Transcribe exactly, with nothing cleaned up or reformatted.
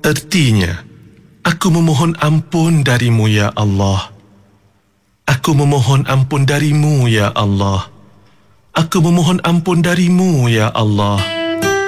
Ertinya, aku memohon ampun darimu, ya Allah. Aku memohon ampun darimu, ya Allah. Aku memohon ampun darimu, ya Allah.